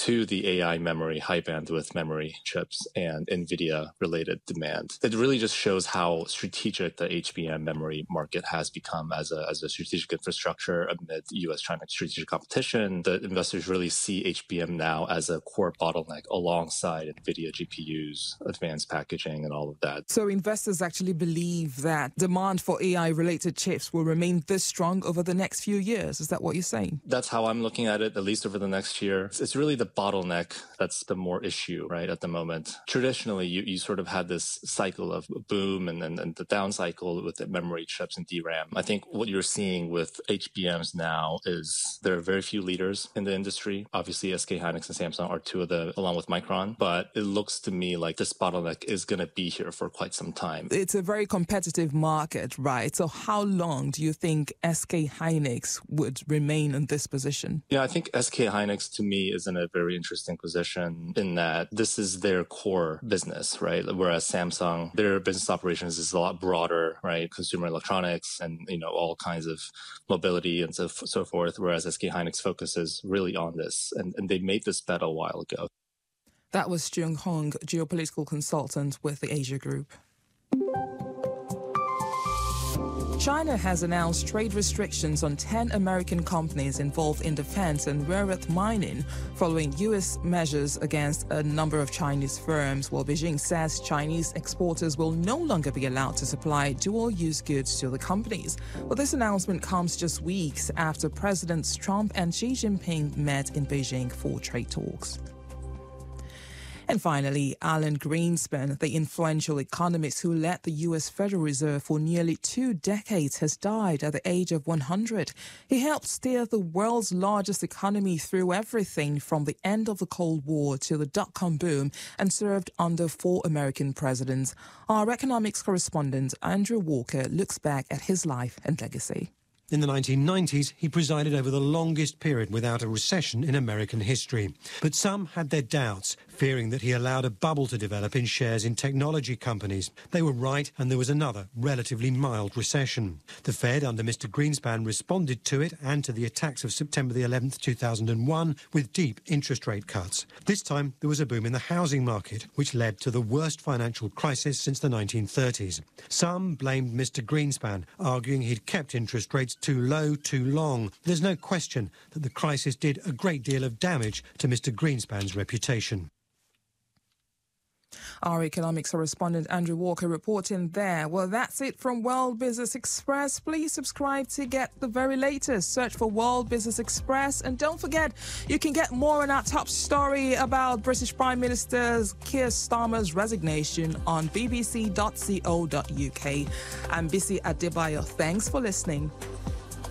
to the AI memory, high bandwidth memory chips and NVIDIA related demand. It really just shows how strategic the HBM memory market has become as a strategic infrastructure amid US-China strategic competition. The investors really see HBM now as a core bottleneck alongside NVIDIA GPUs, advanced packaging, and all of that. So investors actually believe that demand for AI-related chips will remain this strong over the next few years. Is that what you're saying? That's how I'm looking at it, at least over the next year. It's really the bottleneck that's the more issue, right, at the moment. Traditionally, you sort of had this cycle of boom and the down cycle with the memory chips and DRAM. I think what you're seeing with HBMs now is there are very few leaders in the industry. Obviously, SK Hynix and Samsung are two of them, along with Micron. But it looks to me like this bottleneck is going to be here for quite some time. It's a very competitive market, right? So how long do you think SK Hynix would remain in this position? Yeah, I think SK Hynix to me is in a very interesting position in that this is their core business, right? Whereas Samsung, their business operations is a lot broader, right? Consumer electronics and, all kinds of mobility and so forth. Whereas SK Hynix focuses really on this. And they made this bet a while ago. That was Jung Hong, geopolitical consultant with the Asia Group. China has announced trade restrictions on 10 American companies involved in defense and rare earth mining following U.S. measures against a number of Chinese firms, while Beijing says Chinese exporters will no longer be allowed to supply dual-use goods to the companies. Well, this announcement comes just weeks after Presidents Trump and Xi Jinping met in Beijing for trade talks. And finally, Alan Greenspan, the influential economist who led the U.S. Federal Reserve for nearly 2 decades, has died at the age of 100. He helped steer the world's largest economy through everything from the end of the Cold War to the dot-com boom and served under 4 American presidents. Our economics correspondent, Andrew Walker, looks back at his life and legacy. In the 1990s, he presided over the longest period without a recession in American history. But some had their doubts, fearing that he allowed a bubble to develop in shares in technology companies. They were right, and there was another relatively mild recession. The Fed, under Mr. Greenspan, responded to it and to the attacks of September the 11th, 2001, with deep interest rate cuts. This time, there was a boom in the housing market, which led to the worst financial crisis since the 1930s. Some blamed Mr. Greenspan, arguing he'd kept interest rates too low too long. There's no question that the crisis did a great deal of damage to Mr. Greenspan's reputation. Our economics correspondent Andrew Walker reporting there. Well, that's it from World Business Express. Please subscribe to get the very latest. Search for World Business Express. And don't forget, you can get more on our top story about British Prime Minister Keir Starmer's resignation on bbc.co.uk. I'm Bisi Adebayo. Thanks for listening.